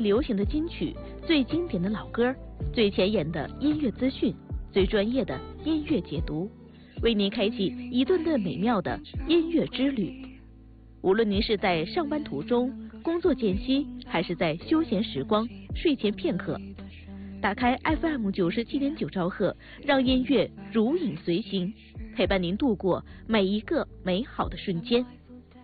最流行的金曲、最经典的老歌、最前沿的音乐资讯、最专业的音乐解读，为您开启一顿顿美妙的音乐之旅。无论您是在上班途中、工作间隙，还是在休闲时光、睡前片刻，打开 FM 97.9兆赫，让音乐如影随形，陪伴您度过每一个美好的瞬间。